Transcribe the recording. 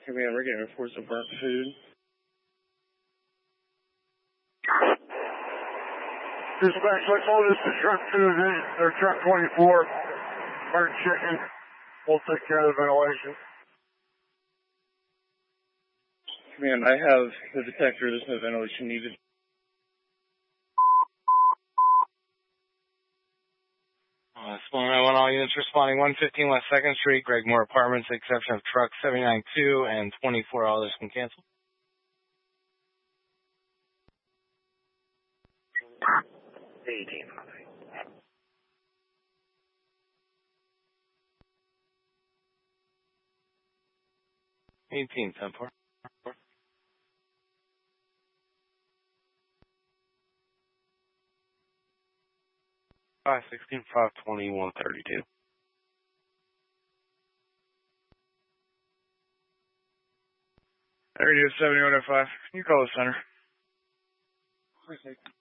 Command, we're getting reports of burnt food. Dispatch, let's hold this to truck 2 or truck 24. Burnt chicken. We'll take care of the ventilation. Command, I have the detector. There's no ventilation needed. Spelling I want all units responding 115 West 2nd Street, Greg Moore Apartments, exception of truck 792 and 24 others can cancel. Eighteen, 10-4. 516, 520, 132. Radio 7105. Can you call the center?